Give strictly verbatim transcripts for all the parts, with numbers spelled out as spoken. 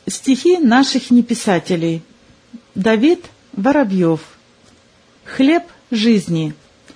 Стихи наших неписателей. Давид Воробьев. Хлеб жизни.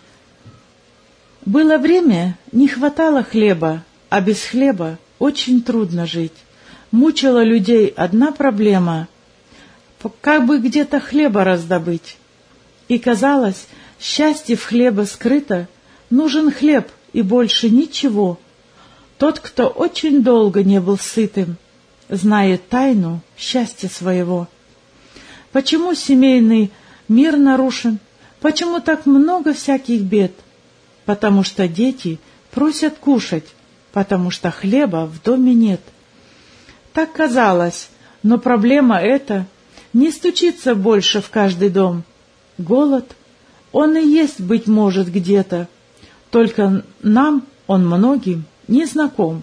Было время, не хватало хлеба, а без хлеба очень трудно жить. Мучила людей одна проблема — как бы где-то хлеба раздобыть. И казалось, счастье в хлебе скрыто, нужен хлеб и больше ничего. Тот, кто очень долго не был сытым, знает тайну счастья своего. Почему семейный мир нарушен? Почему так много всяких бед? Потому что дети просят кушать, потому что хлеба в доме нет. Так казалось, но проблема эта не стучится больше в каждый дом. Голод, он и есть, быть может, где-то, только нам он многим не знаком.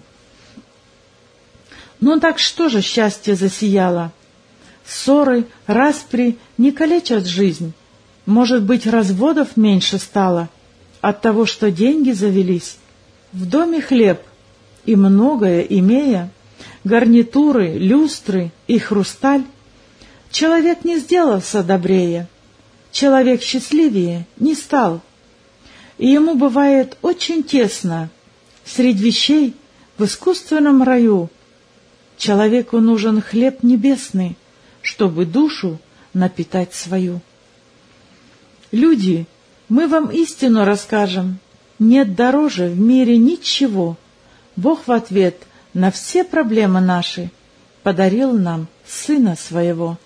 Ну так что же счастье засияло? Ссоры, распри не калечат жизнь. Может быть, разводов меньше стало от того, что деньги завелись. В доме хлеб, и многое имея, гарнитуры, люстры и хрусталь, человек не сделался добрее, человек счастливее не стал. И ему бывает очень тесно средь вещей в искусственном раю. Человеку нужен хлеб небесный, чтобы душу напитать свою. Люди, мы вам истину расскажем, нет дороже в мире ничего. Бог в ответ на все проблемы наши подарил нам Сына Своего.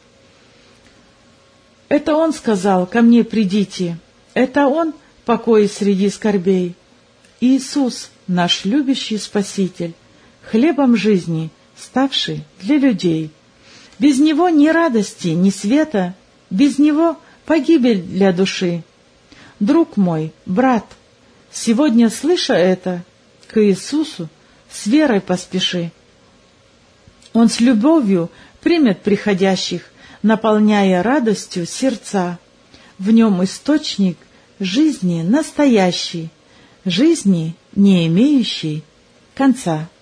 Это Он сказал: «Ко мне придите». Это Он — покой среди скорбей. Иисус, наш любящий Спаситель, хлебом жизни, ставший для людей. Без Него ни радости, ни света, без Него погибель для души. Друг мой, брат, сегодня, слыша это, к Иисусу с верой поспеши. Он с любовью примет приходящих, наполняя радостью сердца. В нем источник жизни настоящий, жизни, не имеющей конца.